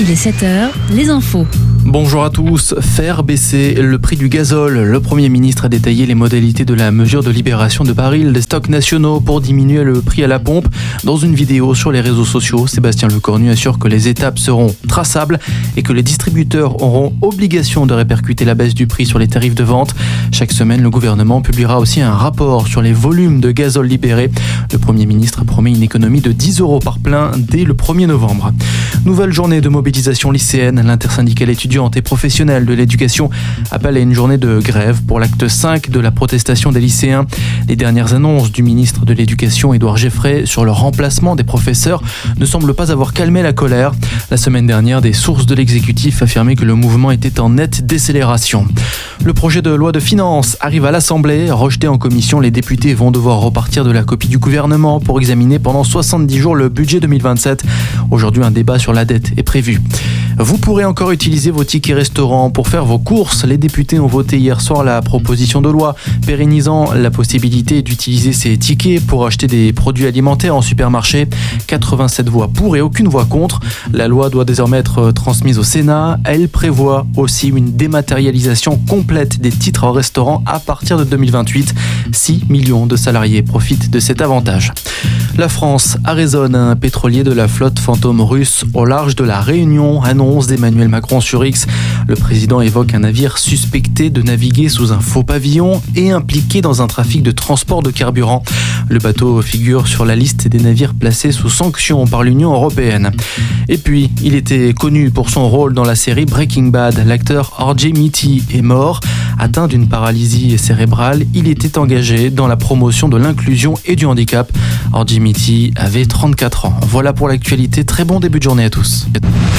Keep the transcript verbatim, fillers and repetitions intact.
Il est sept heures, les infos. Bonjour à tous. Faire baisser le prix du gazole. Le Premier ministre a détaillé les modalités de la mesure de libération de barils des stocks nationaux pour diminuer le prix à la pompe. Dans une vidéo sur les réseaux sociaux, Sébastien Lecornu assure que les étapes seront traçables et que les distributeurs auront obligation de répercuter la baisse du prix sur les tarifs de vente. Chaque semaine, le gouvernement publiera aussi un rapport sur les volumes de gazole libérés. Le Premier ministre promet une économie de dix euros par plein dès le premier novembre. Nouvelle journée de mobilisation lycéenne. L'intersyndicale étudiante et professionnelle de l'éducation appelle à une journée de grève pour l'acte cinq de la protestation des lycéens. Les dernières annonces du ministre de l'Éducation, Édouard Geffray, sur le remplacement des professeurs ne semblent pas avoir calmé la colère. La semaine dernière, des sources de l'exécutif affirmaient que le mouvement était en nette décélération. Le projet de loi de finances arrive à l'Assemblée. Rejeté en commission, les députés vont devoir repartir de la copie du gouvernement pour examiner pendant soixante-dix jours le budget deux mille vingt-sept. Aujourd'hui, un débat sur la dette est prévu. Vous pourrez encore utiliser vos tickets restaurants pour faire vos courses. Les députés ont voté hier soir la proposition de loi pérennisant la possibilité d'utiliser ces tickets pour acheter des produits alimentaires en supermarché. quatre-vingt-sept voix pour et aucune voix contre. La loi doit désormais être transmise au Sénat. Elle prévoit aussi une dématérialisation complète des titres en restaurant à partir de deux mille vingt-huit. six millions de salariés profitent de cet avantage. La France arraisonne un pétrolier de la flotte fantôme russe au large de la Réunion, annonce d'Emmanuel Macron sur X. Le président évoque un navire suspecté de naviguer sous un faux pavillon et impliqué dans un trafic de transport de carburant. Le bateau figure sur la liste des navires placés sous sanction par l'Union européenne. Et puis, il était connu pour son rôle dans la série Breaking Bad. L'acteur R J Mitte est mort. Atteint d'une paralysie cérébrale, il était engagé dans la promotion de l'inclusion et du handicap. R J Mitte avait trente-quatre ans. Voilà pour l'actualité. Très bon début de journée à tous.